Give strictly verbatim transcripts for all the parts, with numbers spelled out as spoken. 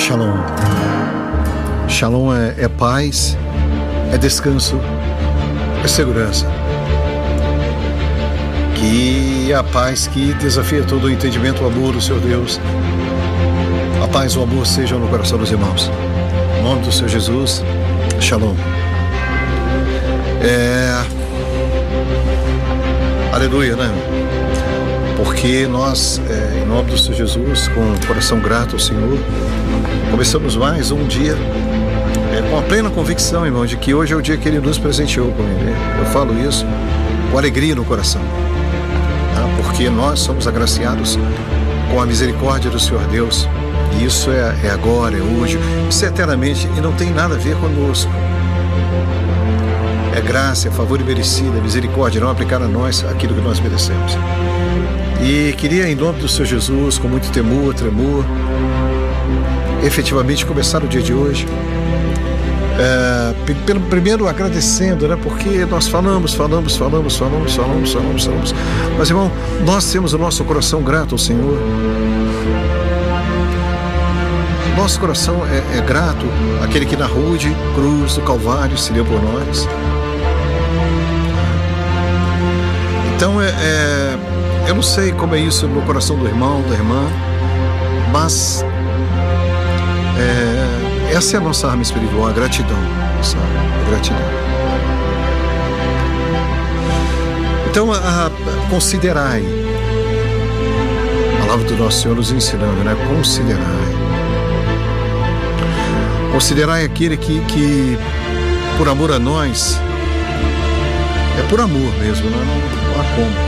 Shalom. Shalom é, é paz, é descanso, é segurança. Que a paz que desafia todo o entendimento, o amor do Senhor Deus, a paz e o amor sejam no coração dos irmãos. Em nome do Senhor Jesus, Shalom. É... Aleluia, né? Porque nós, é, em nome do Senhor Jesus, com o coração grato ao Senhor, começamos mais um dia é, com a plena convicção, irmão, de que hoje é o dia que Ele nos presenteou com Ele. Eu falo isso com alegria no coração, tá? Porque nós somos agraciados com a misericórdia do Senhor Deus. E isso é, é agora, é hoje, isso é eternamente e não tem nada a ver conosco. É graça, é favor imerecido, é misericórdia, não aplicar a nós aquilo que nós merecemos. E queria, em nome do Senhor Jesus, com muito temor, tremor, efetivamente começar o dia de hoje, é, pelo primeiro agradecendo, né? Porque nós falamos, falamos, falamos, falamos, falamos, falamos, falamos. Mas, irmão, nós temos o nosso coração grato ao Senhor. Nosso coração é, é grato àquele que na rude cruz do Calvário se deu por nós. Então, é, é, eu não sei como é isso no coração do irmão, da irmã, mas é, essa é a nossa arma espiritual, a gratidão, sabe? A gratidão. Então, a, a, considerai, a palavra do nosso Senhor nos ensinando, né? Considerai. Considerai aquele que, que, por amor a nós, é por amor mesmo, não, não, não há como.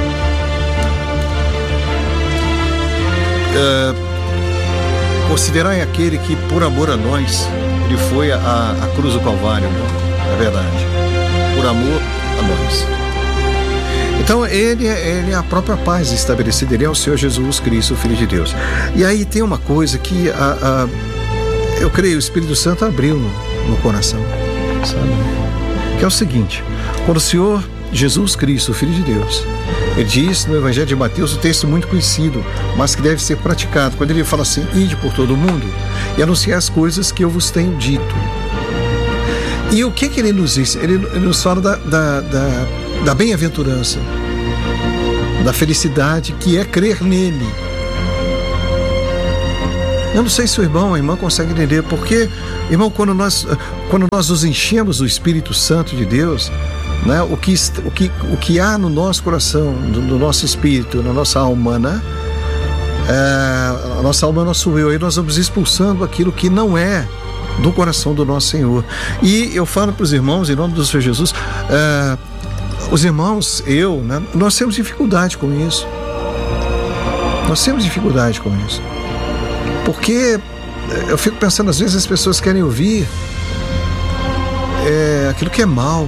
É, considerai aquele que, por amor a nós, ele foi a, a cruz do Calvário, não? É verdade. Por amor a nós. Então, ele, ele é a própria paz estabelecida, ele é o Senhor Jesus Cristo, o Filho de Deus. E aí tem uma coisa que a, a, eu creio o Espírito Santo abriu no, no coração, sabe? Que é o seguinte: quando o Senhor Jesus Cristo, o Filho de Deus, ele diz no Evangelho de Mateus, um texto muito conhecido, mas que deve ser praticado, quando ele fala assim: ide por todo o mundo e anunciar as coisas que eu vos tenho dito. E o que que ele nos diz? Ele, ele nos fala da, da, da, da bem-aventurança, da felicidade que é crer nele. Eu não sei se o irmão, a irmã consegue entender, porque, irmão, quando nós, quando nós nos enchemos do Espírito Santo de Deus, né, o, que, o, que, o que há no nosso coração, no, no nosso espírito, na nossa alma, né, é, a nossa alma é nosso eu, aí nós vamos expulsando aquilo que não é do coração do nosso Senhor. E eu falo para os irmãos, em nome do Senhor Jesus, é, os irmãos, eu, né, nós temos dificuldade com isso. Nós temos dificuldade com isso. Porque eu fico pensando, às vezes as pessoas querem ouvir é, aquilo que é mal,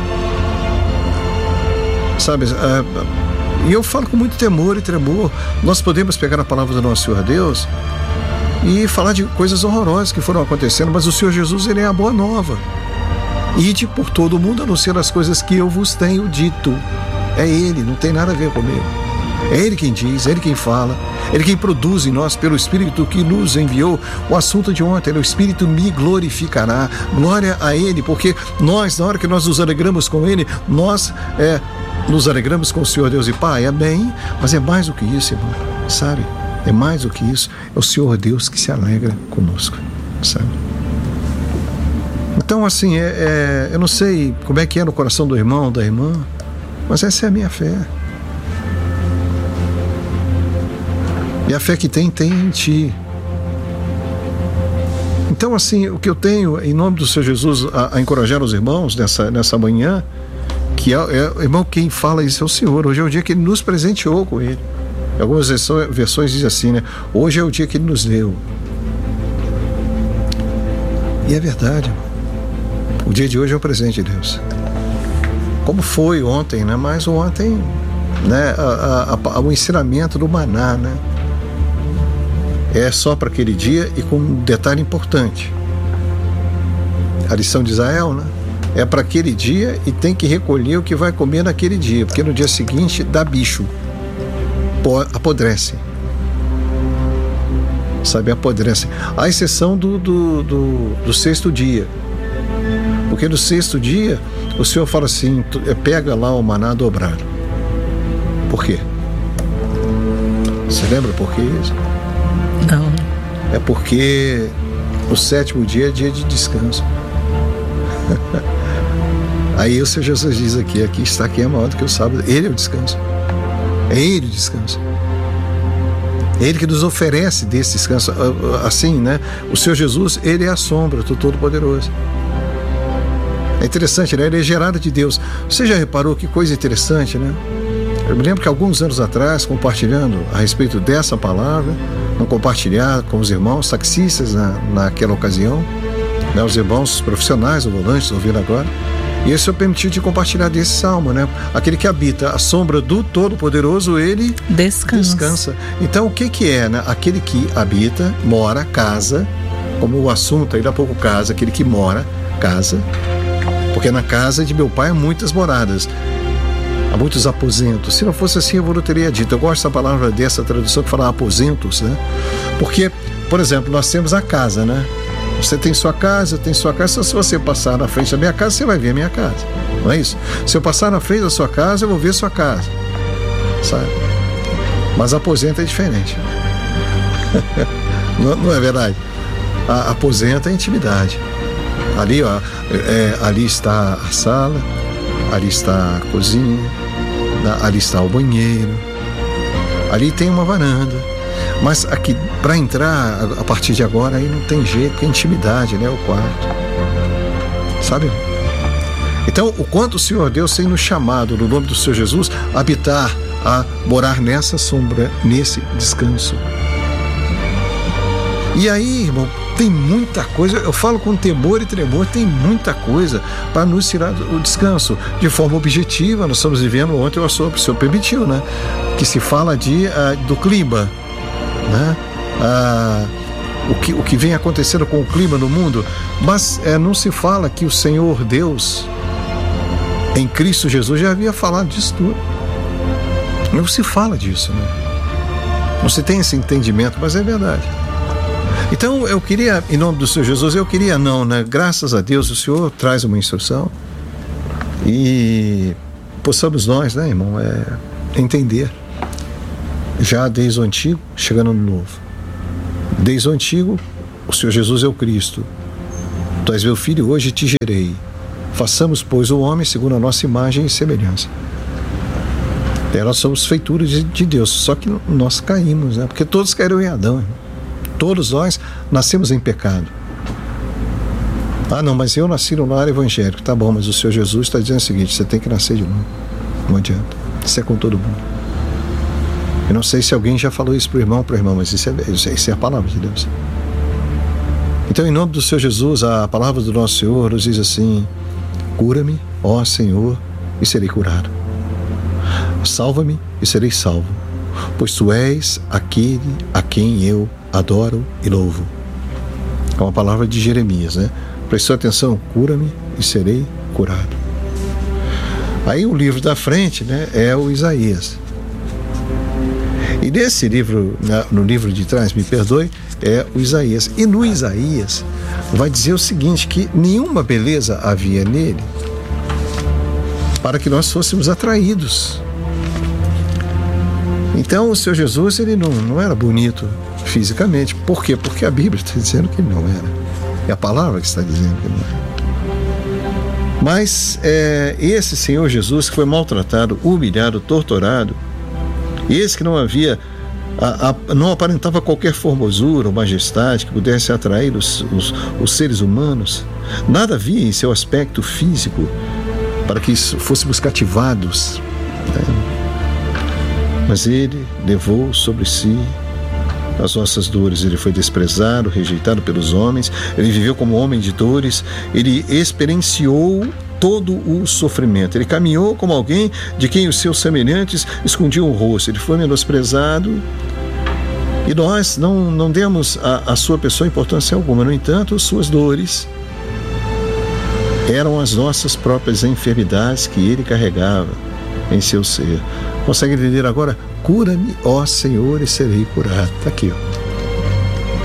sabe? E eu falo com muito temor e tremor. Nós podemos pegar a palavra do nosso Senhor Deus e falar de coisas horrorosas que foram acontecendo, mas o Senhor Jesus, ele é a boa nova. Ide por todo o mundo anunciando as coisas que eu vos tenho dito. É Ele, não tem nada a ver comigo. É Ele quem diz, é Ele quem fala, é Ele quem produz em nós, pelo Espírito que nos enviou. O assunto de ontem, o Espírito me glorificará. Glória a Ele, porque nós, na hora que nós nos alegramos com Ele, nós é, nos alegramos com o Senhor Deus e Pai, amém? Mas é mais do que isso, irmão, sabe? É mais do que isso, é o Senhor Deus que se alegra conosco, sabe? Então, assim, é, é, eu não sei como é que é no coração do irmão, da irmã, mas essa é a minha fé. E a fé que tem, tem em ti. Então, assim, o que eu tenho, em nome do Senhor Jesus, a, a encorajar os irmãos nessa, nessa manhã, que é, é, irmão, quem fala isso é o Senhor. Hoje é o dia que Ele nos presenteou com Ele. Algumas versões, versões dizem assim, né? Hoje é o dia que Ele nos deu. E é verdade, irmão. O dia de hoje é o presente de Deus. Como foi ontem, né? Mas ontem, né? A, a, a, o ensinamento do maná, né? É só para aquele dia e com um detalhe importante. A lição de Israel, né? É para aquele dia e tem que recolher o que vai comer naquele dia, porque no dia seguinte dá bicho, apodrece. sabe, apodrecem, à exceção do, do, do, do sexto dia. Porque no sexto dia, o Senhor fala assim, pega lá o maná dobrado. Por quê? Você lembra por que isso? Não. É porque o sétimo dia é dia de descanso. Aí o Senhor Jesus diz aqui, aqui está, aqui é maior do que o sábado. Ele é o descanso. É Ele o descanso. É Ele que nos oferece desse descanso. Assim, né? O Senhor Jesus, Ele é a sombra do Todo-Poderoso. É interessante, né? Ele é gerado de Deus. Você já reparou que coisa interessante, né? Eu me lembro que alguns anos atrás, compartilhando a respeito dessa palavra, não compartilhar com os irmãos taxistas na, naquela ocasião, né? Os irmãos profissionais, ou volantes, ouvindo agora, e esse eu permitiu de compartilhar desse salmo, né? Aquele que habita a sombra do Todo-Poderoso, ele descansa. descansa. Então, o que que é, né? Aquele que habita, mora, casa, como o assunto aí da pouco casa, aquele que mora, casa, porque na casa de meu pai há muitas moradas, há muitos aposentos. Se não fosse assim, eu não teria dito. Eu gosto da palavra dessa tradução que fala aposentos, né? Porque, por exemplo, nós temos a casa, né? Você tem sua casa, eu tenho sua casa. Se você passar na frente da minha casa, você vai ver a minha casa. Não é isso? Se eu passar na frente da sua casa, eu vou ver sua casa. Sabe? Mas aposento é diferente. não, não é verdade? A, aposento é intimidade. Ali, ó, é, ali está a sala, ali está a cozinha, ali está o banheiro, ali tem uma varanda. Mas aqui, para entrar a partir de agora, aí não tem jeito, que é intimidade, né? O quarto. Sabe? Então, o quanto o Senhor Deus tem nos chamado, no nome do Senhor Jesus, a habitar, a morar nessa sombra, nesse descanso. E aí, irmão, tem muita coisa, eu falo com temor e tremor, tem muita coisa para nos tirar o descanso. De forma objetiva, nós estamos vivendo, ontem o Senhor permitiu, né? Que se fala de, uh, do clima, né? Uh, o, que, o que vem acontecendo com o clima no mundo, mas uh, não se fala que o Senhor Deus, em Cristo Jesus, já havia falado disso tudo. Não se fala disso, né? Não se tem esse entendimento, mas é verdade. Então eu queria, em nome do Senhor Jesus, eu queria não, né? Graças a Deus o Senhor traz uma instrução e possamos nós, né, irmão, é, entender, já desde o antigo, chegando no novo. Desde o antigo, o Senhor Jesus é o Cristo. Tu és meu filho, hoje te gerei. Façamos, pois, o homem segundo a nossa imagem e semelhança. É, nós somos feituras de, de Deus, só que nós caímos, né? Porque todos caíram em Adão, irmão. Todos nós nascemos em pecado. Ah, não, mas eu nasci no lar evangélico. Tá bom, mas o Senhor Jesus está dizendo o seguinte: você tem que nascer de novo. Não adianta. Isso é com todo mundo. Eu não sei se alguém já falou isso para o irmão, para o irmão, mas isso é, isso é a palavra de Deus. Então, em nome do Senhor Jesus, a palavra do nosso Senhor nos diz assim: cura-me, ó Senhor, e serei curado. Salva-me e serei salvo, pois tu és aquele a quem eu adoro e louvo. É uma palavra de Jeremias, né? Prestou atenção: cura-me e serei curado. Aí o livro da frente, né, é o Isaías. E nesse livro, no livro de trás, me perdoe, é o Isaías. E no Isaías vai dizer o seguinte, que nenhuma beleza havia nele para que nós fôssemos atraídos. Então o Senhor Jesus, ele não, não era bonito fisicamente. Por quê? Porque a Bíblia está dizendo que ele não era. É a palavra que está dizendo que ele não era. Mas é, esse Senhor Jesus que foi maltratado, humilhado, torturado, esse que não havia, a, a, não aparentava qualquer formosura ou majestade que pudesse atrair os, os, os seres humanos, nada havia em seu aspecto físico para que fôssemos cativados, né? Mas ele levou sobre si as nossas dores. Ele foi desprezado, rejeitado pelos homens. Ele viveu como homem de dores. Ele experienciou todo o sofrimento. Ele caminhou como alguém de quem os seus semelhantes escondiam o rosto. Ele foi menosprezado. E nós não, não demos a, a sua pessoa importância alguma. No entanto, suas dores eram as nossas próprias enfermidades que ele carregava em seu ser. Consegue entender agora? Cura-me, ó Senhor, e serei curado. Está aqui, ó.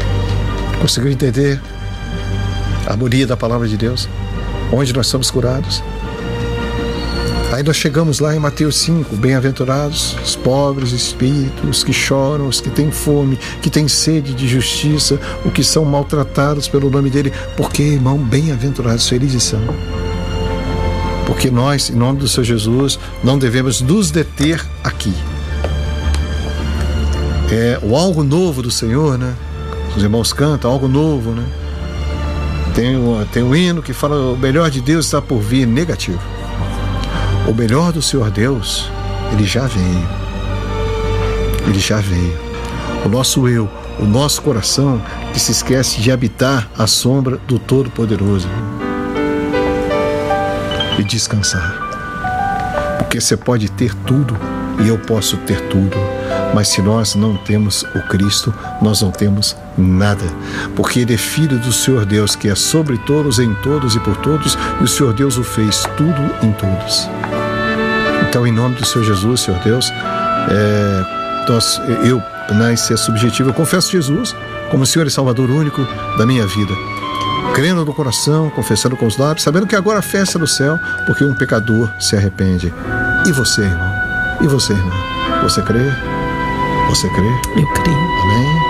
Conseguiu entender a harmonia da palavra de Deus? Onde nós somos curados? Aí nós chegamos lá em Mateus cinco, bem-aventurados os pobres espíritos, que choram, os que têm fome, que têm sede de justiça, os que são maltratados pelo nome dele. Porque, irmão, bem-aventurados, felizes são. Porque nós, em nome do Senhor Jesus, não devemos nos deter aqui. É o algo novo do Senhor, né? Os irmãos cantam, algo novo, né? Tem um, tem um hino que fala: o melhor de Deus está por vir. Negativo. O melhor do Senhor Deus, ele já veio. Ele já veio. O nosso eu, o nosso coração, que se esquece de habitar à sombra do Todo-Poderoso e descansar. Porque você pode ter tudo e eu posso ter tudo, mas se nós não temos o Cristo, nós não temos nada, porque Ele é Filho do Senhor Deus, que é sobre todos, em todos e por todos, e o Senhor Deus o fez tudo em todos. Então, em nome do Senhor Jesus, Senhor Deus, é, nós, eu, na essência subjetiva, eu confesso Jesus como Senhor e Salvador único da minha vida, crendo no coração, confessando com os lábios, sabendo que agora a festa é no céu, porque um pecador se arrepende. E você, irmão? E você, irmã? Você crê? Você crê? Eu creio. Amém?